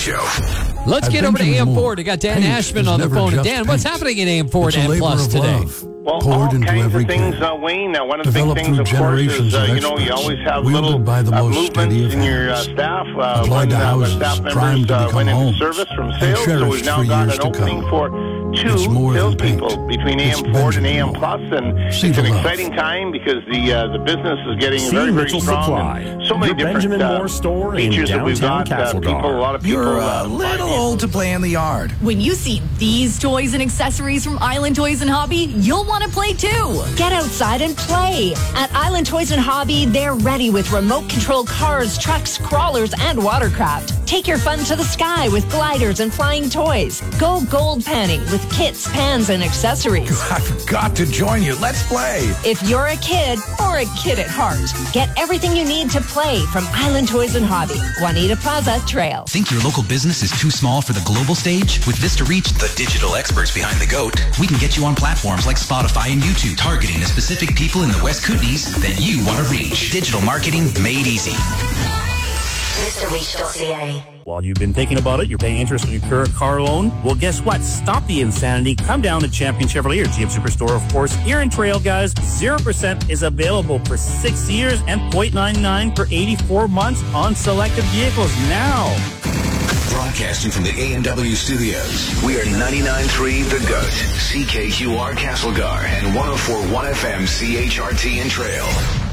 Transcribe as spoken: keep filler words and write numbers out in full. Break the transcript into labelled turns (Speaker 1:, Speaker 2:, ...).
Speaker 1: Show.
Speaker 2: Let's
Speaker 3: At
Speaker 2: get over to A
Speaker 3: Benjamin
Speaker 2: M
Speaker 3: Moore,
Speaker 2: Ford. I got Dan
Speaker 3: paint
Speaker 2: Ashman
Speaker 3: is
Speaker 2: on the
Speaker 3: never
Speaker 2: phone.
Speaker 3: just
Speaker 2: Dan, what's
Speaker 3: paint.
Speaker 2: happening at A M Ford
Speaker 3: It's a
Speaker 2: and
Speaker 3: labor
Speaker 2: Plus
Speaker 3: of
Speaker 2: today?
Speaker 3: love,
Speaker 4: Well,
Speaker 3: poured
Speaker 4: all
Speaker 3: into
Speaker 4: kinds
Speaker 3: every
Speaker 4: of things,
Speaker 3: kid.
Speaker 4: uh, Wayne. Uh, one of the big
Speaker 3: Developed
Speaker 4: things,
Speaker 3: through
Speaker 4: of course, is
Speaker 3: generations
Speaker 4: uh,
Speaker 3: of
Speaker 4: you know, you
Speaker 3: experts,
Speaker 4: always have
Speaker 3: wielded
Speaker 4: little
Speaker 3: by the
Speaker 4: uh,
Speaker 3: most
Speaker 4: movements
Speaker 3: steady of
Speaker 4: in your uh,
Speaker 3: hands.
Speaker 4: staff. Uh,
Speaker 3: Applied
Speaker 4: when
Speaker 3: to
Speaker 4: uh,
Speaker 3: houses,
Speaker 4: staff
Speaker 3: primed
Speaker 4: members
Speaker 3: to
Speaker 4: uh,
Speaker 3: become
Speaker 4: went into
Speaker 3: homes,
Speaker 4: service from
Speaker 3: and
Speaker 4: sales, so
Speaker 3: cherished
Speaker 4: we've now
Speaker 3: for
Speaker 4: got
Speaker 3: years
Speaker 4: an
Speaker 3: to
Speaker 4: opening
Speaker 3: come.
Speaker 4: for
Speaker 3: It's
Speaker 4: two
Speaker 3: more than
Speaker 4: salespeople
Speaker 3: paint.
Speaker 4: between A M
Speaker 3: It's
Speaker 4: Ford and A M
Speaker 3: Benjamin
Speaker 4: Plus, and
Speaker 3: See
Speaker 4: it's
Speaker 3: the
Speaker 4: an
Speaker 3: love.
Speaker 4: exciting time because the uh, the business is getting
Speaker 5: See
Speaker 4: very, very
Speaker 5: Mitchell
Speaker 4: strong.
Speaker 5: Supply,
Speaker 4: And so many
Speaker 5: your
Speaker 4: different
Speaker 5: Benjamin
Speaker 4: uh,
Speaker 5: Moore store in
Speaker 4: features that we've
Speaker 5: downtown
Speaker 4: got. Uh,
Speaker 5: Castlegar.
Speaker 4: people, a lot of people.
Speaker 1: You're
Speaker 4: uh,
Speaker 1: a little old to play in the yard.
Speaker 6: When you see these toys and accessories from Island Toys and Hobby, you'll want to play too. Get outside and play. At Island Toys and Hobby, they're ready with remote-controlled cars, trucks, crawlers, and watercraft. Take your fun to the sky with gliders and flying toys. Go gold panning with kits, pans, and accessories.
Speaker 1: I've got to join you. Let's play.
Speaker 6: If you're a kid or a kid at heart, get everything you need to play from Island Toys and Hobby, Juanita Plaza Trail.
Speaker 7: Think your local business is too small for the global stage? With Vista Reach, the digital experts behind the GOAT, we can get you on platforms like Spotify and YouTube, targeting the specific people in the West Kootenays that you want to reach. Digital marketing made easy.
Speaker 8: Vista Reach dot C A.
Speaker 5: While you've been thinking about it, you're paying interest on your current car loan? Well, guess what? Stop the insanity. Come down to Champion Chevrolet, your G M Superstore, of course. Here in Trail, guys, zero percent is available for six years and zero point nine nine for eighty-four months on selected vehicles now.
Speaker 1: Broadcasting from the A and W studios, we are ninety-nine point three The GOAT, C K Q R Castlegar, and one oh four point one F M C H R T in Trail.